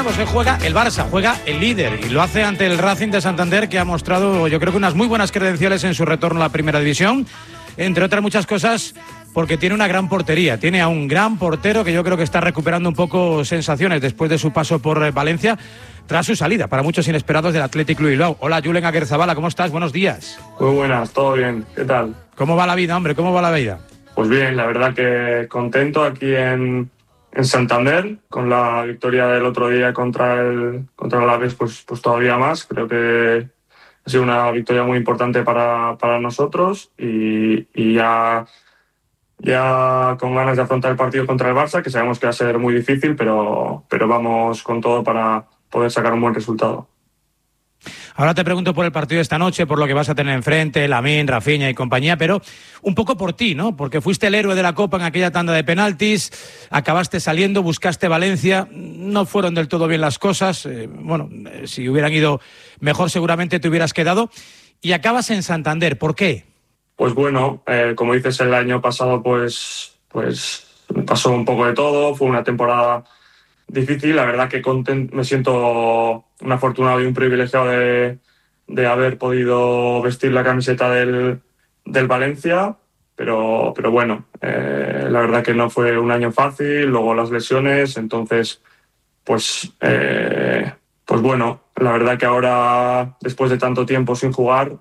Bueno, pues hoy juega el Barça, juega el líder y lo hace ante el Racing de Santander, que ha mostrado, yo creo que unas muy buenas credenciales en su retorno a la Primera División, entre otras muchas cosas porque tiene una gran portería, tiene a un gran portero que yo creo que está recuperando un poco sensaciones después de su paso por Valencia, tras su salida, para muchos inesperados, del Athletic Club Bilbao. Hola, Julen Aguerzabala, ¿cómo estás? Buenos días. Muy buenas, todo bien, ¿qué tal? ¿Cómo va la vida, hombre? ¿Cómo va la vida? Pues bien, la verdad que contento aquí en Santander, con la victoria del otro día contra el Alavés, pues todavía más. Creo que ha sido una victoria muy importante para nosotros y ya con ganas de afrontar el partido contra el Barça, que sabemos que va a ser muy difícil, pero vamos con todo para poder sacar un buen resultado. Ahora te pregunto por el partido de esta noche, por lo que vas a tener enfrente, Lamine, Rafinha y compañía, pero un poco por ti, ¿no? Porque fuiste el héroe de la Copa en aquella tanda de penaltis, acabaste saliendo, buscaste Valencia, no fueron del todo bien las cosas, si hubieran ido mejor seguramente te hubieras quedado, y acabas en Santander. ¿Por qué? Pues bueno, como dices, el año pasado pues pasó un poco de todo, fue una temporada difícil. La verdad que me siento un afortunado y un privilegiado de haber podido vestir la camiseta del Valencia, pero bueno, la verdad que no fue un año fácil, luego las lesiones, entonces pues bueno, la verdad que ahora, después de tanto tiempo sin jugar,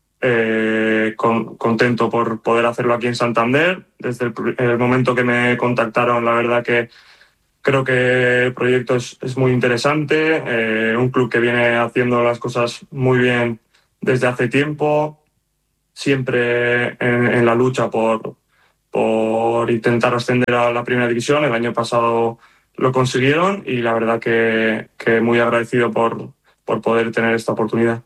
contento por poder hacerlo aquí en Santander. Desde el momento que me contactaron, la verdad que creo que el proyecto es muy interesante, un club que viene haciendo las cosas muy bien desde hace tiempo, siempre en la lucha por intentar ascender a la Primera División. El año pasado lo consiguieron y la verdad que muy agradecido por poder tener esta oportunidad.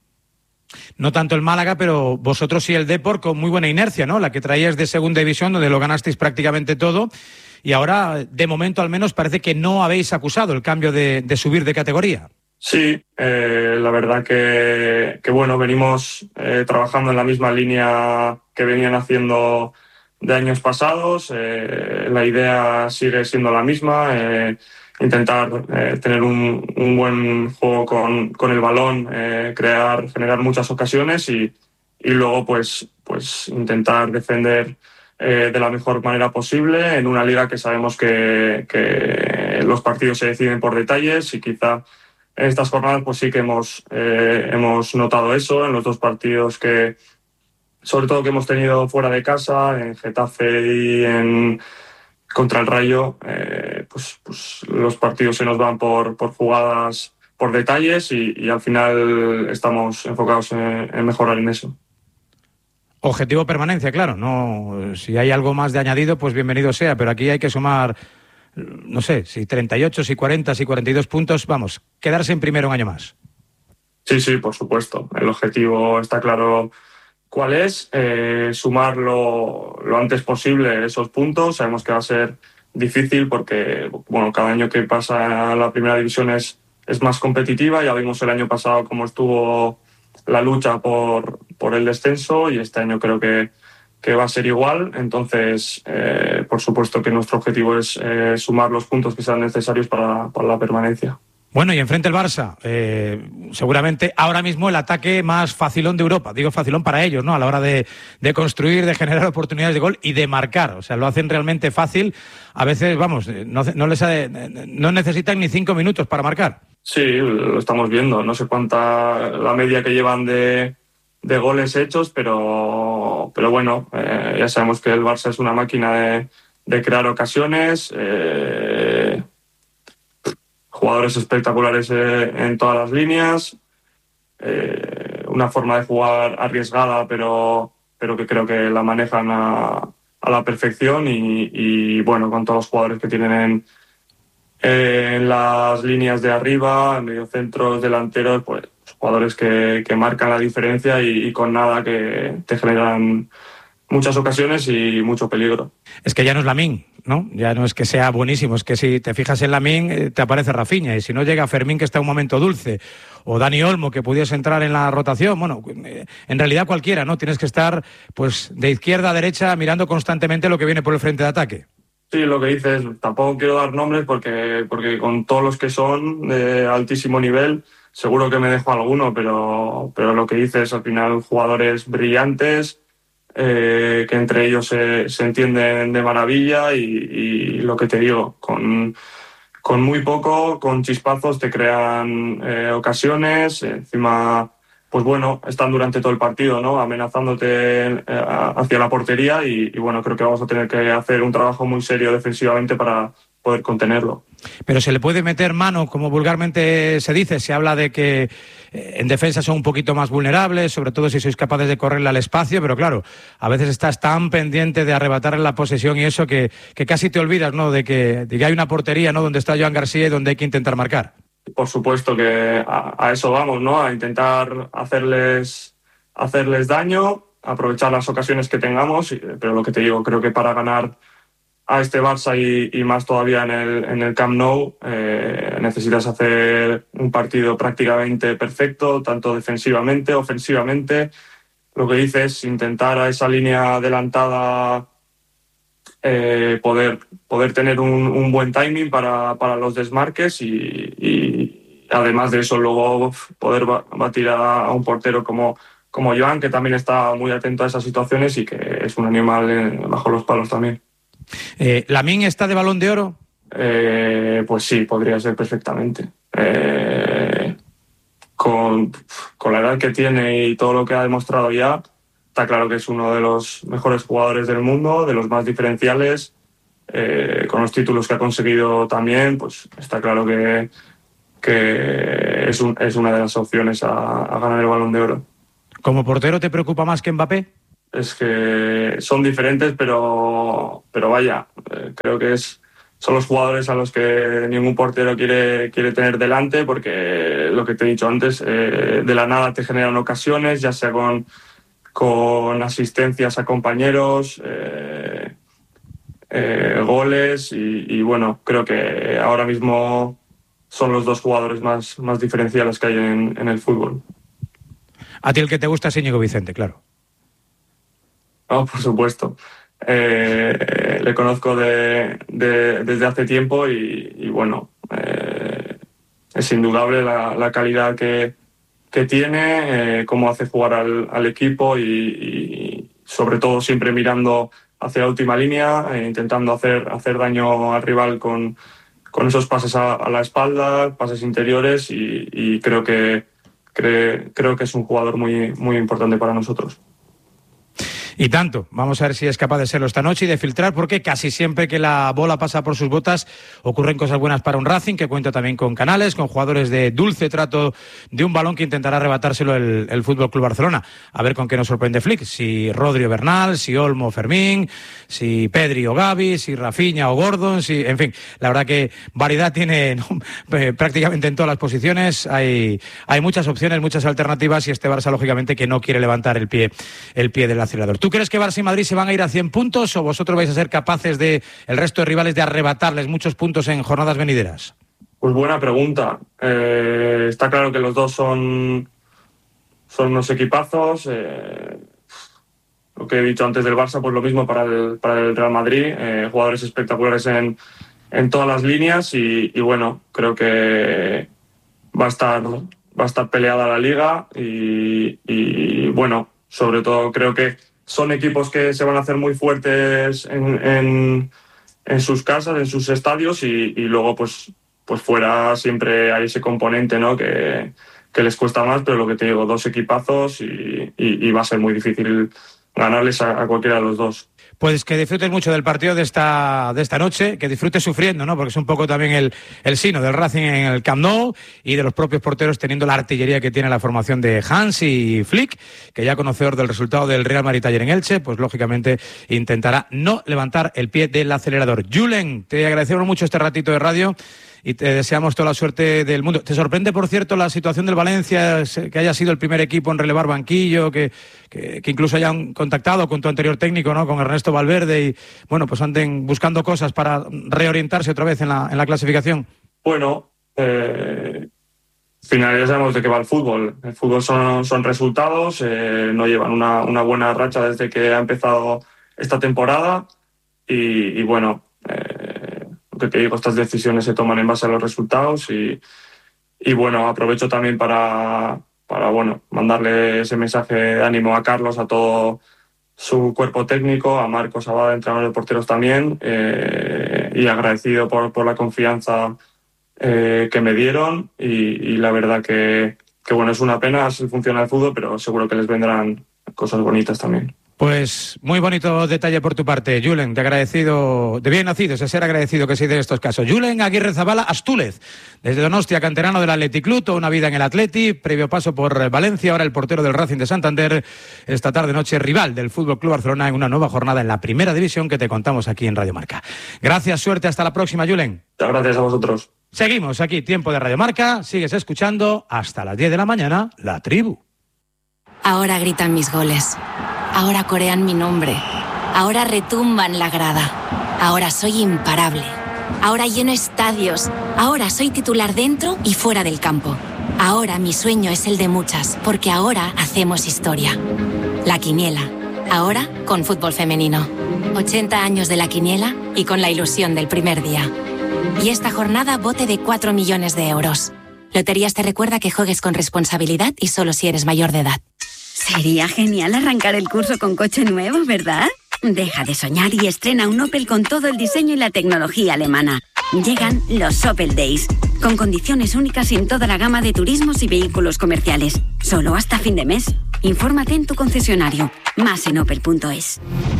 No tanto el Málaga, pero vosotros sí el Depor, con muy buena inercia, ¿no? La que traías de Segunda División, donde lo ganasteis prácticamente todo. Y ahora, de momento al menos, parece que no habéis acusado el cambio de subir de categoría. Sí, la verdad que bueno, venimos trabajando en la misma línea que venían haciendo de años pasados. La idea sigue siendo la misma, intentar tener un buen juego con el balón, generar muchas ocasiones y luego pues intentar defender de la mejor manera posible en una liga que sabemos que los partidos se deciden por detalles, y quizá en estas jornadas pues sí que hemos notado eso en los dos partidos sobre todo que hemos tenido fuera de casa, en Getafe y contra el Rayo. Pues los partidos se nos van por jugadas, por detalles, y al final estamos enfocados en mejorar en eso. Objetivo permanencia, claro. No, si hay algo más de añadido, pues bienvenido sea, pero aquí hay que sumar, no sé, si 38, si 40, si 42 puntos, vamos, quedarse en primero un año más. Sí, por supuesto. El objetivo está claro cuál es, sumar lo antes posible esos puntos. Sabemos que va a ser difícil porque bueno, cada año que pasa la Primera División es más competitiva. Ya vimos el año pasado cómo estuvo la lucha por el descenso, y este año creo que va a ser igual. Entonces, por supuesto que nuestro objetivo es sumar los puntos que sean necesarios para la permanencia. Bueno, y enfrente el Barça, seguramente ahora mismo el ataque más facilón de Europa. Digo facilón para ellos, ¿no? A la hora de construir, de generar oportunidades de gol y de marcar. O sea, lo hacen realmente fácil. A veces, vamos, no necesitan ni 5 minutos para marcar. Sí, lo estamos viendo. No sé cuánta la media que llevan de goles hechos, pero bueno, ya sabemos que el Barça es una máquina de crear ocasiones, jugadores espectaculares en todas las líneas, una forma de jugar arriesgada, pero que creo que la manejan a la perfección, y bueno, con todos los jugadores que tienen en las líneas de arriba, mediocentros, delanteros, pues jugadores que marcan la diferencia y con nada que te generan muchas ocasiones y mucho peligro. Es que ya no es Lamine, ¿no? Ya no es que sea buenísimo, es que si te fijas en Lamine te aparece Rafinha, y si no llega Fermín, que está en un momento dulce, o Dani Olmo, que pudiese entrar en la rotación, bueno, en realidad cualquiera, ¿no? Tienes que estar pues de izquierda a derecha mirando constantemente lo que viene por el frente de ataque. Sí, lo que dices, tampoco quiero dar nombres porque con todos los que son de altísimo nivel, seguro que me dejo alguno, pero lo que dices, al final, jugadores brillantes, que entre ellos se entienden de maravilla y lo que te digo, con muy poco, con chispazos te crean ocasiones, encima, pues bueno, están durante todo el partido, ¿no? Amenazándote hacia la portería y bueno, creo que vamos a tener que hacer un trabajo muy serio defensivamente para poder contenerlo. Pero se le puede meter mano, como vulgarmente se dice. Se habla de que en defensa son un poquito más vulnerables, sobre todo si sois capaces de correrle al espacio, pero claro, a veces estás tan pendiente de arrebatarle la posesión y eso que casi te olvidas, ¿no?, de que hay una portería, ¿no?, donde está Joan García y donde hay que intentar marcar. Por supuesto que a eso vamos, ¿no? A intentar hacerles daño, aprovechar las ocasiones que tengamos, pero lo que te digo, creo que para ganar a este Barça y más todavía en el Camp Nou, necesitas hacer un partido prácticamente perfecto, tanto defensivamente, ofensivamente. Lo que dices es intentar a esa línea adelantada poder tener un buen timing para los desmarques y además de eso luego poder batir a un portero como Joan, que también está muy atento a esas situaciones y que es un animal bajo los palos también. ¿Lamine está de Balón de Oro? Pues sí, podría ser perfectamente. Con la edad que tiene y todo lo que ha demostrado ya, está claro que es uno de los mejores jugadores del mundo, de los más diferenciales. Con los títulos que ha conseguido también, pues está claro que es una de las opciones a ganar el Balón de Oro. ¿Como portero te preocupa más que Mbappé? Es que son diferentes, pero vaya, creo que son los jugadores a los que ningún portero quiere tener delante, porque lo que te he dicho antes, de la nada te generan ocasiones, ya sea con asistencias a compañeros, goles y bueno, creo que ahora mismo son los dos jugadores más diferenciales que hay en el fútbol. A ti el que te gusta es Íñigo Vicente, claro. No, por supuesto. Le conozco desde hace tiempo y bueno, es indudable la calidad que tiene, cómo hace jugar al equipo y sobre todo siempre mirando hacia la última línea, intentando hacer daño al rival con esos pases a la espalda, pases interiores y creo que es un jugador muy, muy importante para nosotros. Y tanto, vamos a ver si es capaz de serlo esta noche y de filtrar, porque casi siempre que la bola pasa por sus botas ocurren cosas buenas para un Racing, que cuenta también con Canales, con jugadores de dulce trato de un balón que intentará arrebatárselo el FC Barcelona. A ver con qué nos sorprende Flick, si Rodri o Bernal, si Olmo o Fermín, si Pedri o Gavi, si Rafinha o Gordon, en fin, la verdad que variedad tiene, ¿no?, prácticamente en todas las posiciones, hay muchas opciones, muchas alternativas y este Barça lógicamente que no quiere levantar el pie del acelerador. ¿Tú crees que Barça y Madrid se van a ir a 100 puntos o vosotros vais a ser capaces el resto de rivales de arrebatarles muchos puntos en jornadas venideras? Pues buena pregunta. Está claro que los dos son unos equipazos. Lo que he dicho antes del Barça, pues lo mismo para el Real Madrid. Jugadores espectaculares en todas las líneas y bueno, creo que va a estar peleada la liga y bueno, sobre todo creo que son equipos que se van a hacer muy fuertes en sus casas, en sus estadios y luego pues fuera siempre hay ese componente, ¿no?, que les cuesta más, pero lo que te digo, dos equipazos y va a ser muy difícil ganarles a cualquiera de los dos. Pues que disfrutes mucho del partido de esta noche, que disfrutes sufriendo, ¿no?, porque es un poco también el sino del Racing en el Camp Nou y de los propios porteros teniendo la artillería que tiene la formación de Hans y Flick, que ya conocedor del resultado del Real Madrid ayer en Elche, pues lógicamente intentará no levantar el pie del acelerador. Julen, te agradecemos mucho este ratito de radio y te deseamos toda la suerte del mundo. ¿Te sorprende, por cierto, la situación del Valencia, que haya sido el primer equipo en relevar banquillo, que incluso hayan contactado con tu anterior técnico, ¿no?, con Ernesto Valverde y, bueno, pues anden buscando cosas para reorientarse otra vez en la clasificación? Bueno, al final ya sabemos de qué va el fútbol. El fútbol son resultados, no llevan una buena racha desde que ha empezado esta temporada y bueno, Lo que te digo, estas decisiones se toman en base a los resultados y bueno, aprovecho también para mandarle ese mensaje de ánimo a Carlos, a todo su cuerpo técnico, a Marcos Abada, entrenador de porteros también, y agradecido por la confianza que me dieron y la verdad que bueno, es una pena, así funciona el fútbol, pero seguro que les vendrán cosas bonitas también. Pues muy bonito detalle por tu parte, Julen, de bien nacido, ese ser agradecido que sí de estos casos. Julen Aguirre Zabala Astúlez, desde Donostia, canterano del Athletic Club, toda una vida en el Athletic, previo paso por Valencia, ahora el portero del Racing de Santander, esta tarde-noche rival del Fútbol Club Barcelona en una nueva jornada en la Primera División que te contamos aquí en Radio Marca. Gracias, suerte, hasta la próxima, Julen. Gracias a vosotros. Seguimos aquí, tiempo de Radio Marca, sigues escuchando hasta las 10 de la mañana, La Tribu. Ahora gritan mis goles. Ahora corean mi nombre. Ahora retumban la grada. Ahora soy imparable. Ahora lleno estadios. Ahora soy titular dentro y fuera del campo. Ahora mi sueño es el de muchas, porque ahora hacemos historia. La Quiniela. Ahora con fútbol femenino. 80 años de La Quiniela y con la ilusión del primer día. Y esta jornada bote de 4 millones de euros. Loterías te recuerda que juegues con responsabilidad y solo si eres mayor de edad. Sería genial arrancar el curso con coche nuevo, ¿verdad? Deja de soñar y estrena un Opel con todo el diseño y la tecnología alemana. Llegan los Opel Days, con condiciones únicas en toda la gama de turismos y vehículos comerciales. Solo hasta fin de mes. Infórmate en tu concesionario. Más en opel.es.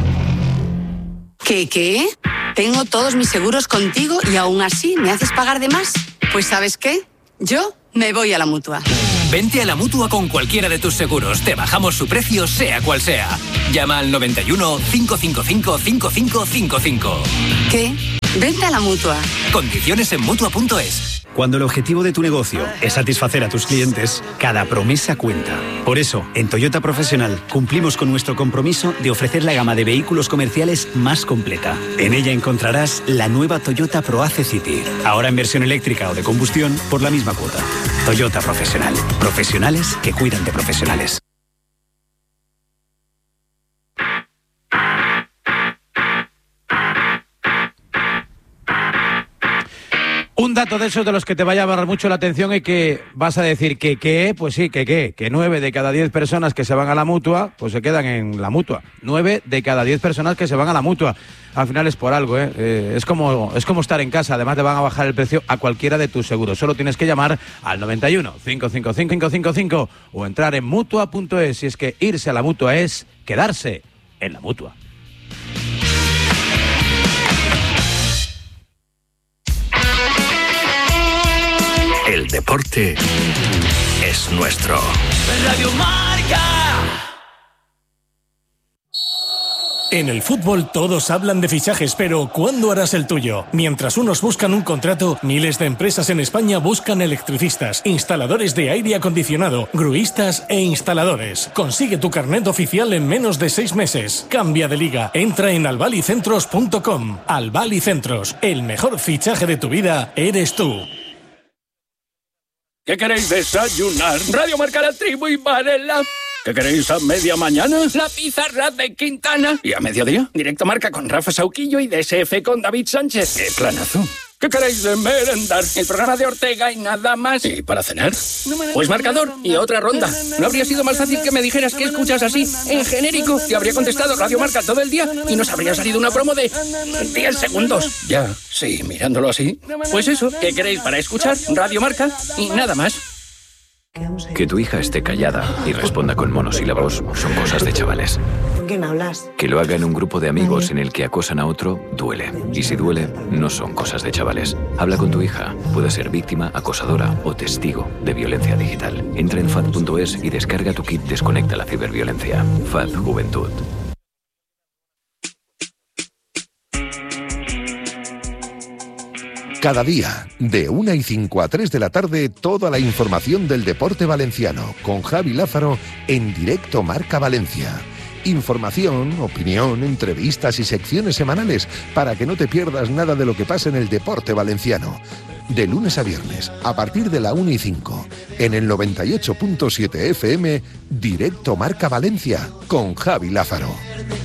¿Qué? Tengo todos mis seguros contigo y aún así me haces pagar de más. Pues ¿sabes qué? Yo me voy a la Mutua. Vente a la Mutua con cualquiera de tus seguros. Te bajamos su precio, sea cual sea. Llama al 91 555 5555. ¿Qué? Vente a la Mutua. Condiciones en Mutua.es. Cuando el objetivo de tu negocio es satisfacer a tus clientes, cada promesa cuenta. Por eso, en Toyota Profesional cumplimos con nuestro compromiso de ofrecer la gama de vehículos comerciales más completa. En ella encontrarás la nueva Toyota ProAce City, ahora en versión eléctrica o de combustión por la misma cuota. Toyota Profesional. Profesionales que cuidan de profesionales. Un dato de esos de los que te va a llamar mucho la atención y que vas a decir que 9 de cada 10 personas que se van a la Mutua, pues se quedan en la Mutua. 9 de cada 10 personas que se van a la Mutua. Al final es por algo, es como estar en casa. Además te van a bajar el precio a cualquiera de tus seguros. Solo tienes que llamar al 91 555 555 o entrar en Mutua.es. Si es que irse a la Mutua es quedarse en la Mutua. El deporte es nuestro. Radio Marca. En el fútbol todos hablan de fichajes, pero ¿cuándo harás el tuyo? Mientras unos buscan un contrato, miles de empresas en España buscan electricistas, instaladores de aire acondicionado, gruistas e instaladores. Consigue tu carnet oficial en menos de 6 meses. Cambia de liga. Entra en albalicentros.com. Albalicentros, el mejor fichaje de tu vida eres tú. ¿Qué queréis desayunar? Radio Marca, La Tribu y Varela. ¿Qué queréis a media mañana? La pizarra de Quintana. ¿Y a mediodía? Directo Marca con Rafa Sauquillo y DSF con David Sánchez. ¡Qué planazo! ¿Qué queréis de merendar? El programa de Ortega y nada más. ¿Y para cenar? Pues marcador y otra ronda. ¿No habría sido más fácil que me dijeras que escuchas así, en genérico? Te habría contestado Radio Marca todo el día y nos habría salido una promo de 10 segundos. Ya, sí, mirándolo así. Pues eso, ¿qué queréis para escuchar? Radio Marca y nada más. Que tu hija esté callada y responda con monosílabos son cosas de chavales. ¿Con quién hablas? Que lo haga en un grupo de amigos en el que acosan a otro, duele. Y si duele, no son cosas de chavales. Habla con tu hija. Puede ser víctima, acosadora o testigo de violencia digital. Entra en FAD.es y descarga tu kit Desconecta la ciberviolencia. FAD Juventud. Cada día, de 1:05 a 3 de la tarde, toda la información del deporte valenciano, con Javi Lázaro en Directo Marca Valencia. Información, opinión, entrevistas y secciones semanales para que no te pierdas nada de lo que pasa en el deporte valenciano. De lunes a viernes, a partir de la 1:05, en el 98.7 FM, Directo Marca Valencia, con Javi Lázaro.